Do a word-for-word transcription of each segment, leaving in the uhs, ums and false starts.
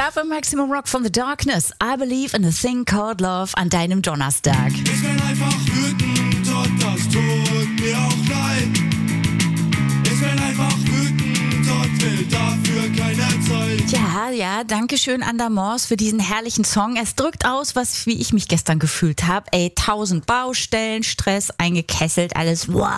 Love and Maximum Rock from the Darkness. I believe in a thing called love an deinem Donnerstag. Ich bin einfach wütend und das tut mir auch leid. Ich bin einfach wütend und will dafür keine Zeit. Ja, ja, danke schön an Damors für diesen herrlichen Song. Es drückt aus, was wie ich mich gestern gefühlt habe. Ey, tausend Baustellen, Stress, eingekesselt, alles. Wow.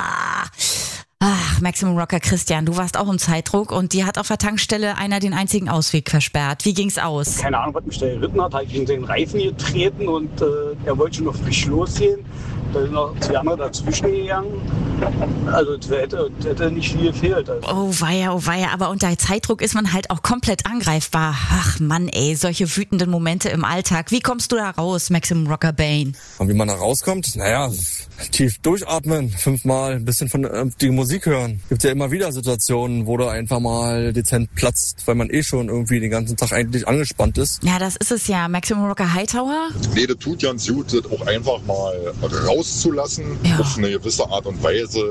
Ach, Maximum Rocker Christian, du warst auch im Zeitdruck und dir hat auf der Tankstelle einer den einzigen Ausweg versperrt. Wie ging's aus? Keine Ahnung, was mich da geritten hat, hat gegen den Reifen getreten und äh, er wollte schon noch frisch losgehen. Da sind noch zwei andere dazwischen gegangen. Also das hätte, das hätte nicht viel gefehlt. Also. Oh weia, oh weia, aber unter Zeitdruck ist man halt auch komplett angreifbar. Ach Mann ey, solche wütenden Momente im Alltag. Wie kommst du da raus, Maximum Rocker Bane? Und wie man da rauskommt? Naja, tief durchatmen, fünfmal, ein bisschen von äh, die Musik hören. Gibt ja immer wieder Situationen, wo du einfach mal dezent platzt, weil man eh schon irgendwie den ganzen Tag eigentlich angespannt ist. Ja, das ist es ja. Maximum Rocker Hightower? Nee, das tut ganz gut, das auch einfach mal rauszulassen, Ja. auf eine gewisse Art und Weise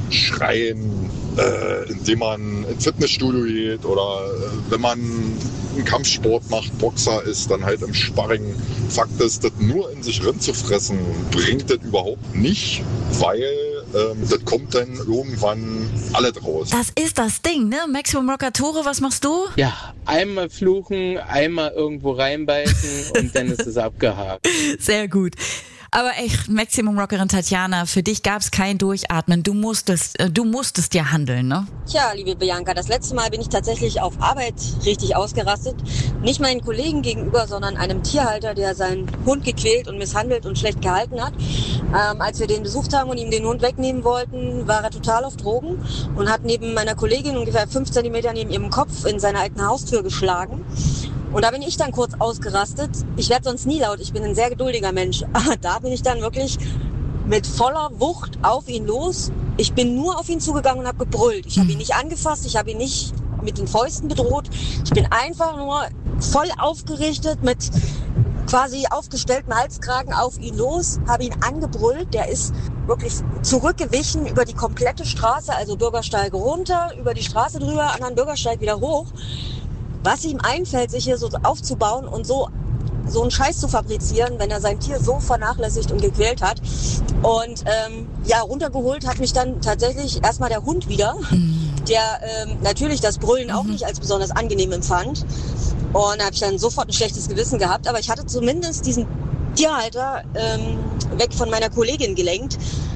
schreien, äh, indem man ins Fitnessstudio geht oder äh, wenn man einen Kampfsport macht, Boxer ist, dann halt im Sparring. Fakt ist, das nur in sich reinzufressen, bringt das überhaupt nicht, weil ähm, das kommt dann irgendwann alles raus. Das ist das Ding, ne? Maximum Rocker Tore, was machst du? Ja, einmal fluchen, einmal irgendwo reinbeißen und dann ist es abgehakt. Sehr gut. Aber echt, Maximum Rockerin Tatjana, für dich gab's kein Durchatmen. Du musstest, äh, du musstest ja handeln, ne? Tja, liebe Bianca, das letzte Mal bin ich tatsächlich auf Arbeit richtig ausgerastet. Nicht meinen Kollegen gegenüber, sondern einem Tierhalter, der seinen Hund gequält und misshandelt und schlecht gehalten hat. Ähm, als wir den besucht haben und ihm den Hund wegnehmen wollten, war er total auf Drogen und hat neben meiner Kollegin ungefähr fünf Zentimeter neben ihrem Kopf in seiner alten Haustür geschlagen. Und da bin ich dann kurz ausgerastet. Ich werde sonst nie laut, ich bin ein sehr geduldiger Mensch. Aber da bin ich dann wirklich mit voller Wucht auf ihn los. Ich bin nur auf ihn zugegangen und habe gebrüllt. Ich habe ihn nicht angefasst, ich habe ihn nicht mit den Fäusten bedroht. Ich bin einfach nur voll aufgerichtet mit quasi aufgestellten Halskragen auf ihn los, habe ihn angebrüllt. Der ist wirklich zurückgewichen über die komplette Straße, also Bürgersteig runter, über die Straße drüber, anderen Bürgersteig wieder hoch. Was ihm einfällt, sich hier so aufzubauen und so, so einen Scheiß zu fabrizieren, wenn er sein Tier so vernachlässigt und gequält hat. Und ähm, ja, runtergeholt hat mich dann tatsächlich erstmal der Hund wieder, der ähm, natürlich das Brüllen auch nicht als besonders angenehm empfand. Und da habe ich dann sofort ein schlechtes Gewissen gehabt. Aber ich hatte zumindest diesen Tierhalter ähm, weg von meiner Kollegin gelenkt.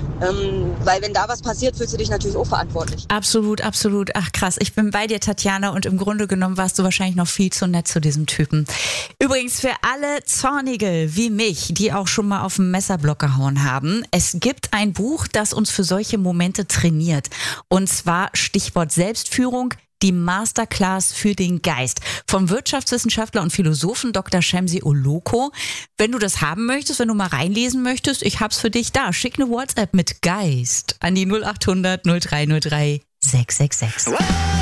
Ähm, weil wenn da was passiert, fühlst du dich natürlich auch verantwortlich. Absolut, absolut. Ach krass, ich bin bei dir, Tatjana, und im Grunde genommen warst du wahrscheinlich noch viel zu nett zu diesem Typen. Übrigens für alle Zornige wie mich, die auch schon mal auf den Messerblock gehauen haben, es gibt ein Buch, das uns für solche Momente trainiert. Und zwar Stichwort Selbstführung, die Masterclass für den Geist vom Wirtschaftswissenschaftler und Philosophen Doktor Shamsi Oloko. Wenn du das haben möchtest, wenn du mal reinlesen möchtest, ich hab's für dich da. Schick eine WhatsApp mit Geist an die null acht hundert null drei null drei sechs sechs sechs.